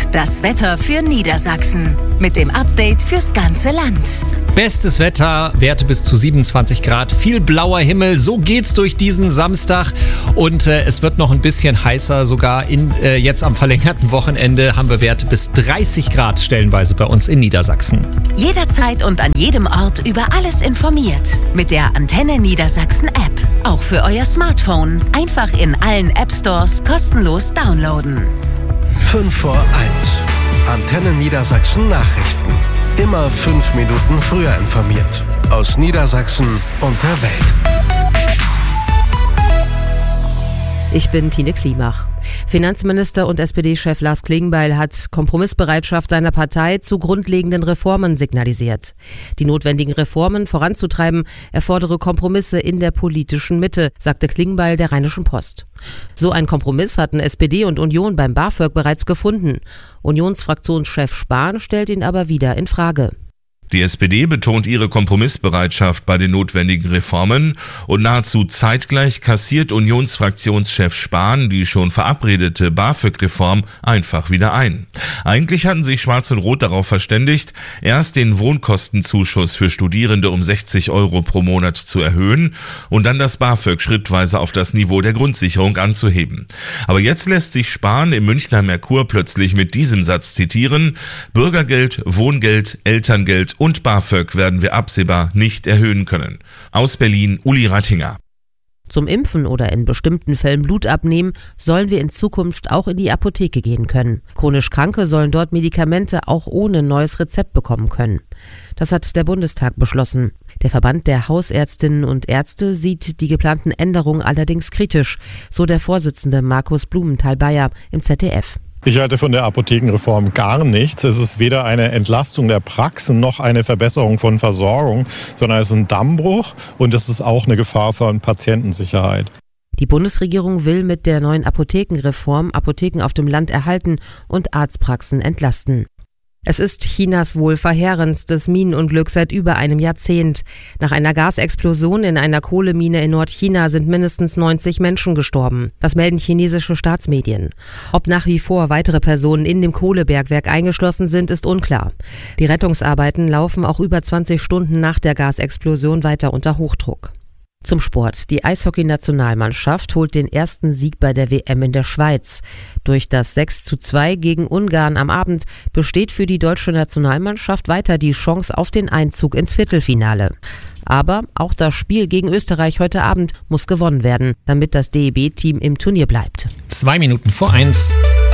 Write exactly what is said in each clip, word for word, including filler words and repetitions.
Das Wetter für Niedersachsen mit dem Update fürs ganze Land. Bestes Wetter, Werte bis zu siebenundzwanzig Grad, viel blauer Himmel, so geht's durch diesen Samstag und äh, es wird noch ein bisschen heißer, sogar in, äh, jetzt am verlängerten Wochenende haben wir Werte bis dreißig Grad stellenweise bei uns in Niedersachsen. Jederzeit und an jedem Ort über alles informiert mit der Antenne Niedersachsen App. Auch für euer Smartphone. Einfach in allen App Stores kostenlos downloaden. fünf vor eins. Antenne Niedersachsen Nachrichten. Immer fünf Minuten früher informiert. Aus Niedersachsen und der Welt. Ich bin Tine Klimach. Finanzminister und S P D-Chef Lars Klingbeil hat Kompromissbereitschaft seiner Partei zu grundlegenden Reformen signalisiert. Die notwendigen Reformen voranzutreiben, erfordere Kompromisse in der politischen Mitte, sagte Klingbeil der Rheinischen Post. So ein Kompromiss hatten S P D und Union beim BAföG bereits gefunden. Unionsfraktionschef Spahn stellt ihn aber wieder in Frage. Die S P D betont ihre Kompromissbereitschaft bei den notwendigen Reformen und nahezu zeitgleich kassiert Unionsfraktionschef Spahn die schon verabredete BAföG-Reform einfach wieder ein. Eigentlich hatten sich Schwarz und Rot darauf verständigt, erst den Wohnkostenzuschuss für Studierende um sechzig Euro pro Monat zu erhöhen und dann das BAföG schrittweise auf das Niveau der Grundsicherung anzuheben. Aber jetzt lässt sich Spahn im Münchner Merkur plötzlich mit diesem Satz zitieren: Bürgergeld, Wohngeld, Elterngeld und BAföG werden wir absehbar nicht erhöhen können. Aus Berlin, Uli Rattinger. Zum Impfen oder in bestimmten Fällen Blut abnehmen, sollen wir in Zukunft auch in die Apotheke gehen können. Chronisch Kranke sollen dort Medikamente auch ohne neues Rezept bekommen können. Das hat der Bundestag beschlossen. Der Verband der Hausärztinnen und Ärzte sieht die geplanten Änderungen allerdings kritisch, so der Vorsitzende Markus Blumenthal-Bayer im Z D F. Ich halte von der Apothekenreform gar nichts. Es ist weder eine Entlastung der Praxen noch eine Verbesserung von Versorgung, sondern es ist ein Dammbruch und es ist auch eine Gefahr für Patientensicherheit. Die Bundesregierung will mit der neuen Apothekenreform Apotheken auf dem Land erhalten und Arztpraxen entlasten. Es ist Chinas wohl verheerendstes Minenunglück seit über einem Jahrzehnt. Nach einer Gasexplosion in einer Kohlemine in Nordchina sind mindestens neunzig Menschen gestorben. Das melden chinesische Staatsmedien. Ob nach wie vor weitere Personen in dem Kohlebergwerk eingeschlossen sind, ist unklar. Die Rettungsarbeiten laufen auch über zwanzig Stunden nach der Gasexplosion weiter unter Hochdruck. Zum Sport. Die Eishockey-Nationalmannschaft holt den ersten Sieg bei der W M in der Schweiz. Durch das sechs zu zwei gegen Ungarn am Abend besteht für die deutsche Nationalmannschaft weiter die Chance auf den Einzug ins Viertelfinale. Aber auch das Spiel gegen Österreich heute Abend muss gewonnen werden, damit das D E B-Team im Turnier bleibt. Zwei Minuten vor eins.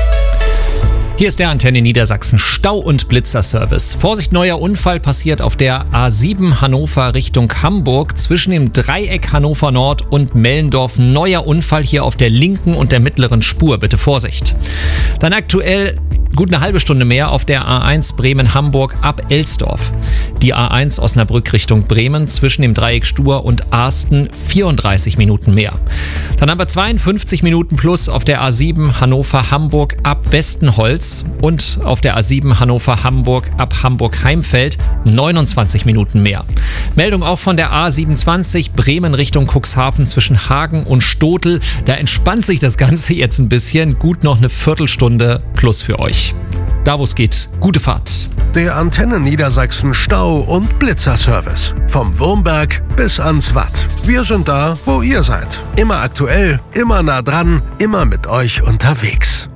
Hier ist der Antenne Niedersachsen Stau- und Blitzerservice. Vorsicht, neuer Unfall passiert auf der A sieben Hannover Richtung Hamburg zwischen dem Dreieck Hannover Nord und Mellendorf. Neuer Unfall hier auf der linken und der mittleren Spur. Bitte Vorsicht. Dann aktuell gut eine halbe Stunde mehr auf der A eins Bremen-Hamburg ab Elsdorf. Die A eins Osnabrück Richtung Bremen zwischen dem Dreieck Stur und Arsten vierunddreißig Minuten mehr. Dann haben wir zweiundfünfzig Minuten plus auf der A sieben Hannover-Hamburg ab Westenholz und auf der A sieben Hannover-Hamburg ab Hamburg-Heimfeld neunundzwanzig Minuten mehr. Meldung auch von der A siebenundzwanzig Bremen Richtung Cuxhaven zwischen Hagen und Stotel. Da entspannt sich das Ganze jetzt ein bisschen. Gut noch eine Viertelstunde plus für euch. Da wo es geht, gute Fahrt. Der Antenne Niedersachsen Stau- und Blitzerservice. Vom Wurmberg bis ans Watt. Wir sind da, wo ihr seid. Immer aktuell, immer nah dran, immer mit euch unterwegs.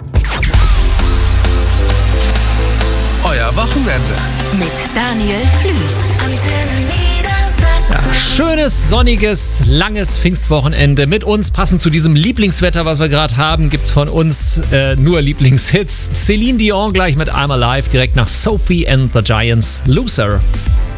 Euer Wochenende. Mit Daniel Flüß. Antenne Niedersachsen. Ja, schönes, sonniges, langes Pfingstwochenende. Mit uns, passend zu diesem Lieblingswetter, was wir gerade haben, gibt's von uns äh, nur Lieblingshits. Celine Dion gleich mit I'm Alive, direkt nach Sophie and the Giants, Loser.